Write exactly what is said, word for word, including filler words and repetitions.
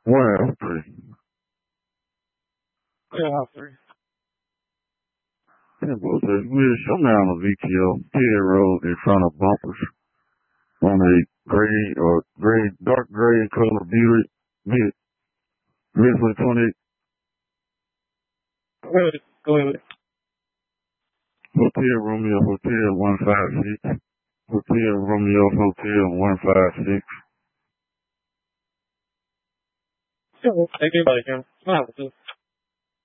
Well, three. Yeah, house three. Yeah, both of us. We're somewhere on the V T O, Pier Road in front of bumpers on a gray or gray, dark gray color Buick, mid, mid twenty. Go ahead. Go ahead. Hotel Romeo Hotel one five six. Hotel Romeo Hotel one five six. Yeah, well, take anybody can. I don't have to.